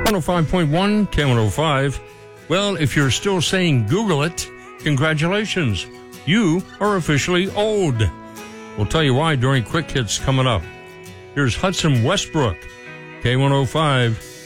105.1, K105. Well, if you're still saying Google it, congratulations. You are officially old. We'll tell you why during Quick Hits coming up. Here's Hudson Westbrook, K105.